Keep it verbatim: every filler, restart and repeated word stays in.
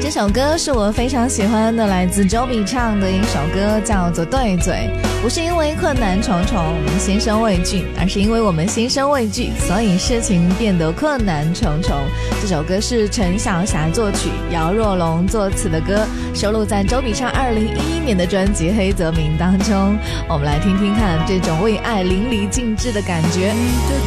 这首歌是我非常喜欢的，来自周笔畅的一首歌，叫做《对嘴》。不是因为困难重重我们心生畏惧，而是因为我们心生畏惧，所以事情变得困难重重。这首歌是陈小霞作曲，姚若龙作词的歌，收录在周笔畅二零一一年的专辑《黑泽明》当中。我们来听听看这种为爱淋漓尽致的感觉。 你的